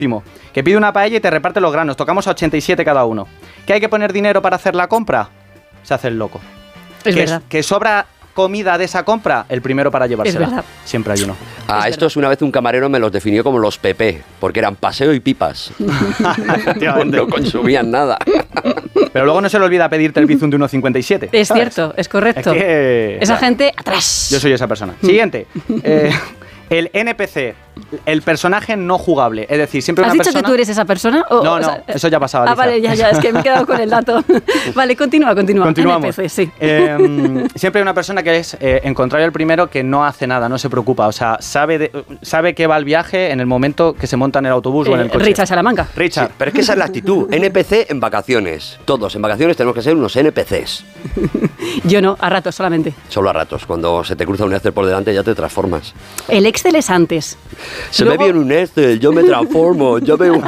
que pide una paella y te reparte los granos. Tocamos a 87 cada uno. ¿Que hay que poner dinero para hacer la compra? Se hace el loco. Es verdad. Que sobra comida de esa compra, el primero para llevársela. Es verdad. Siempre hay uno. A estos una vez un camarero me los definió como los PP, porque eran paseo y pipas. No consumían nada. Pero luego no se le olvida pedirte el bizum de 1,57. Es ¿sabes? cierto, es correcto. Es que, esa gente, atrás. Yo soy esa persona. Siguiente. El NPC, el personaje no jugable. Es decir, siempre una ¿Has dicho persona... que tú eres esa persona? No, eso ya pasaba, Alicia. Vale, ya, es que me he quedado con el dato. Vale, continúa. Continuamos. NPC, sí. Siempre hay una persona que es, en contrario al primero, que no hace nada, no se preocupa. O sea, sabe que va al viaje en el momento que se monta en el autobús o en el coche. Richard Salamanca. Richard. Sí, pero es que esa es la actitud. NPC en vacaciones. Todos en vacaciones tenemos que ser unos NPCs. Yo no, a ratos solamente. Solo a ratos. Cuando se te cruza un Excel por delante ya te transformas. El Excel es antes. Se me viene un Excel, yo me transformo, yo veo...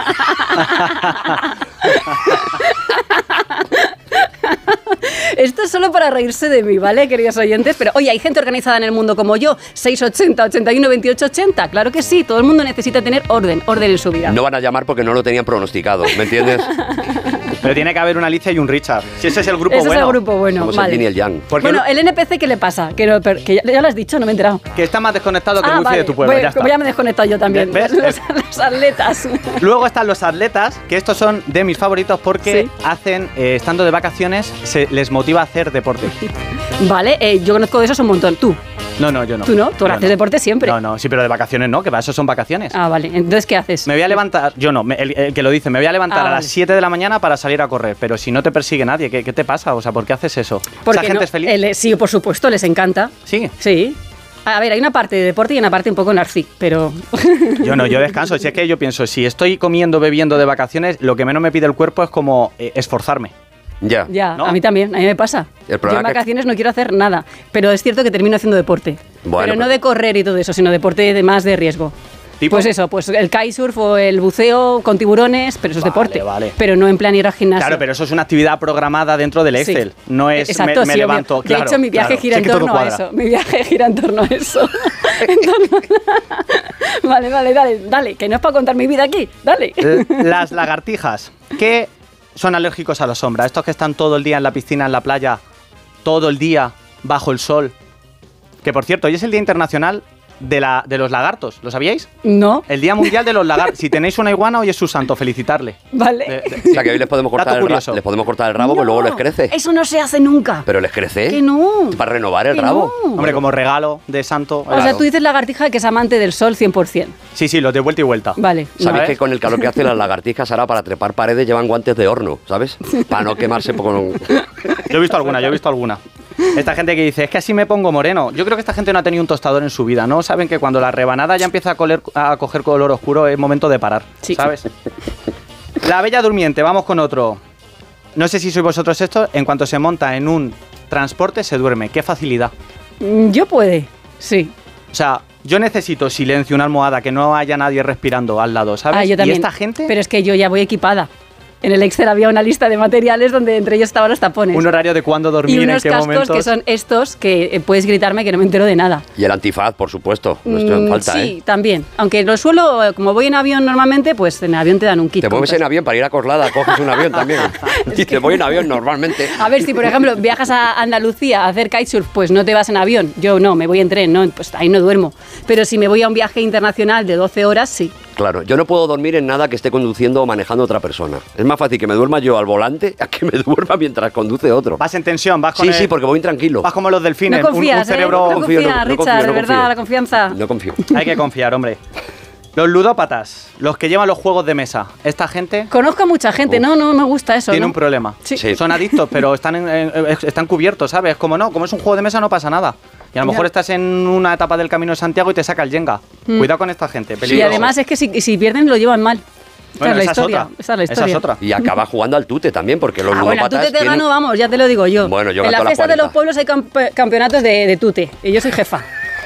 Esto es solo para reírse de mí, ¿vale, queridos oyentes? Pero, oye, hay gente organizada en el mundo como yo. 680, 81, 28, 80. Claro que sí, todo el mundo necesita tener orden en su vida. No van a llamar porque no lo tenían pronosticado, ¿me entiendes? Pero tiene que haber una Alicia y un Richard. Si ese es el grupo Ese bueno. es el grupo bueno, Somos vale. el yin y el yang. Bueno, el NPC, ¿qué le pasa? Que ya lo has dicho, no me he enterado. Que está más desconectado que el wifi de tu pueblo, Bueno, ya está. como ya me he desconectado yo también. ¿Ves? Los atletas. Luego están los atletas, que estos son de mis favoritos porque hacen, estando de vacaciones, les motiva a hacer deporte. Vale, yo conozco de esos un montón. ¿Tú? No, yo no. ¿Tú no? ¿Tú haces deporte siempre? No, sí, pero de vacaciones no, que para eso son vacaciones. Ah, vale. Entonces, ¿qué haces? Me voy a levantar, yo no, el que lo dice, me voy a levantar a las 7 de la mañana para salir a correr, pero si no te persigue nadie, ¿qué te pasa? O sea, ¿por qué haces eso? Porque ¿Esa gente es feliz? Sí, por supuesto, les encanta. Sí. Sí. A ver, hay una parte de deporte y una parte un poco narci, pero... Yo descanso. Si es que yo pienso, si estoy comiendo, bebiendo de vacaciones, lo que menos me pide el cuerpo es como esforzarme. Ya. ¿no? A mí también, a mí me pasa. Yo en vacaciones no quiero hacer nada, pero es cierto que termino haciendo deporte. Bueno, pero no de correr y todo eso, sino deporte más de riesgo. ¿Tipo? Pues eso, pues el kitesurf o el buceo con tiburones, pero eso es deporte. Vale. Pero no en plan ir al gimnasio. Claro, pero eso es una actividad programada dentro del Excel. Sí. No es exacto, me levanto. De hecho, mi viaje gira en torno a eso. Mi viaje gira en torno a eso. Vale, dale, que no es para contar mi vida aquí. Dale. Las lagartijas, que son alérgicos a la sombra. Estos que están todo el día en la piscina, en la playa, todo el día bajo el sol. Que por cierto, hoy es el Día Internacional de los lagartos, ¿lo sabíais? No. El Día Mundial de los Lagartos. Si tenéis una iguana, hoy es su santo, felicitarle. Vale. O sea, que hoy les podemos cortar el rabo, pues luego les crece. Eso no se hace nunca. Pero les crece. Que no. Para renovar el rabo. No. Hombre, como regalo de santo. O sea, tú dices lagartija que es amante del sol 100%. Sí, los de vuelta y vuelta. Vale. ¿Sabes que con el calor que hacen las lagartijas ahora para trepar paredes llevan guantes de horno, ¿sabes? Para no quemarse poco. Yo he visto alguna. Esta gente que dice, es que así me pongo moreno. Yo creo que esta gente no ha tenido un tostador en su vida, ¿no? Saben que cuando la rebanada ya empieza a coger color oscuro es momento de parar, ¿sabes? La Bella Durmiente, vamos con otro. No sé si sois vosotros estos, en cuanto se monta en un transporte se duerme. ¡Qué facilidad! Yo puede, sí. O sea, yo necesito silencio, una almohada, que no haya nadie respirando al lado, ¿sabes? Yo también. ¿Y esta gente? Pero es que yo ya voy equipada. En el Excel había una lista de materiales donde entre ellos estaban los tapones. Un horario de cuándo dormir, y unos en qué cascos momentos. que son estos que puedes gritarme que no me entero de nada. Y el antifaz, por supuesto. No esto en falta, sí, también. Aunque lo suelo, como voy en avión normalmente, pues en avión te dan un kit. Te mueves en avión para ir a Coslada, coges un avión también. Y te voy en avión normalmente. A ver, si por ejemplo viajas a Andalucía a hacer kitesurf, pues no te vas en avión. Yo no, me voy en tren, no, pues ahí no duermo. Pero si me voy a un viaje internacional de 12 horas, sí. Claro, yo no puedo dormir en nada que esté conduciendo o manejando otra persona. Es más fácil que me duerma yo al volante a que me duerma mientras conduce otro. Vas en tensión, vas con Sí, porque voy intranquilo. Vas como los delfines, no confías, un cerebro... No confías, Richard, de verdad, la confianza. No confío. Hay que confiar, hombre. Los ludópatas, los que llevan los juegos de mesa. Esta gente... Conozco a mucha gente, no me gusta eso. Tiene un problema. Sí. Son adictos, pero están cubiertos, ¿sabes? Como es un juego de mesa no pasa nada. Y a lo mejor estás en una etapa del Camino de Santiago y te saca el Jenga. Cuidado con esta gente, peligroso. Y además es que si pierden lo llevan mal. Bueno, esa es la historia. Esa es otra. Y acaba jugando al tute también, porque los ludópatas bueno, al tute te gano, vamos, ya te lo digo yo. Bueno, yo en la fiesta de los pueblos hay campeonatos de tute, y yo soy jefa.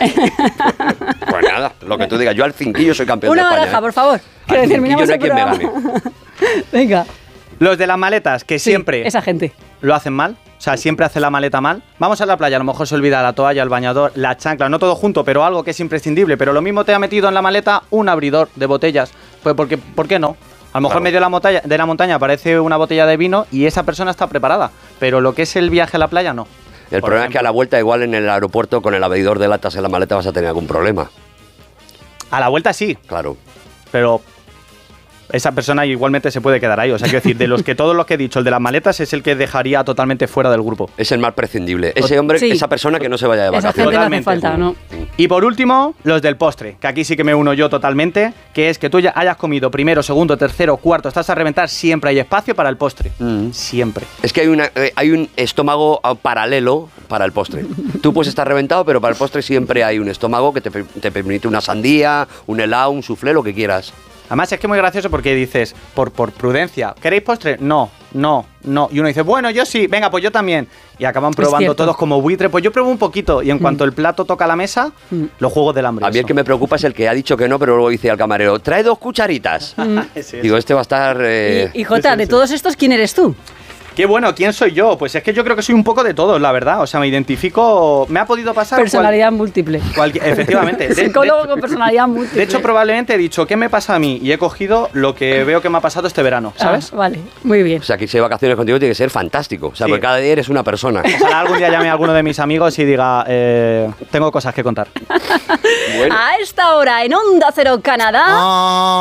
Pues nada, lo que tú digas. Yo al cinquillo soy campeón de Una España. baraja, por favor. Al cinquillo no hay quien me gane. Venga. Los de las maletas, que siempre esa gente lo hacen mal. O sea, siempre hace la maleta mal. Vamos a la playa, a lo mejor se olvida la toalla, el bañador, la chancla, no todo junto, pero algo que es imprescindible. Pero lo mismo te ha metido en la maleta un abridor de botellas. Pues porque, ¿por qué no? A lo mejor Claro. en medio de la montaña aparece una botella de vino y esa persona está preparada, pero lo que es el viaje a la playa, no. El problema es que a la vuelta, igual en el aeropuerto, con el abridor de latas en la maleta vas a tener algún problema. A la vuelta sí, Claro. pero esa persona igualmente se puede quedar ahí. O sea, quiero decir, de los que todos los que he dicho, el de las maletas es el que dejaría totalmente fuera del grupo. Es el más prescindible. Ese hombre, Sí. esa persona que no se vaya de Esa vacaciones. gente no hace Totalmente. falta, ¿no? Y por último, los del postre, que aquí sí que me uno yo totalmente, que es que tú ya hayas comido primero, segundo, tercero, cuarto, estás a reventar, siempre hay espacio para el postre. Siempre. Es que hay un estómago paralelo para el postre. Tú puedes estar reventado, pero para el postre siempre hay un estómago que te permite una sandía, un helado, un soufflé, lo que quieras. Además es que es muy gracioso porque dices, por prudencia, ¿queréis postre? No. Y uno dice, bueno, yo sí, venga, pues yo también. Y acaban probando cierto. todos como buitre, pues yo pruebo un poquito. Y en cuanto el plato toca la mesa, los juegos del hambre. A mí el que me preocupa es el que ha dicho que no, pero luego dice al camarero, trae 2 cucharitas. Ese. Digo, este va a estar... Y Jota, de todos estos, ¿quién eres tú? Qué bueno, ¿quién soy yo? Pues es que yo creo que soy un poco de todos, la verdad. O sea, me identifico... Me ha podido pasar... Personalidad múltiple. Efectivamente. Psicólogo con personalidad múltiple. De hecho, probablemente he dicho, ¿qué me pasa a mí? Y he cogido lo que veo que me ha pasado este verano, ¿sabes? Ah, vale, muy bien. O sea, que irse de vacaciones contigo tiene que ser fantástico. O sea, Sí. porque cada día eres una persona. Ojalá algún día llame a alguno de mis amigos y diga, tengo cosas que contar. Bueno. A esta hora, en Onda Cero Canadá...